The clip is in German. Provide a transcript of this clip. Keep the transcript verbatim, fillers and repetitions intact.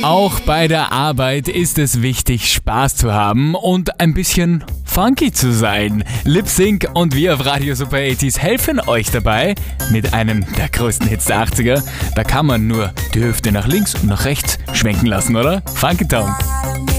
Auch bei der Arbeit ist es wichtig, Spaß zu haben und ein bisschen funky zu sein. Lip Sync und wir auf Radio Super achtziger helfen euch dabei mit einem der größten Hits der achtziger. Da kann man nur die Hüfte nach links und nach rechts schwenken lassen, oder? Funky Town.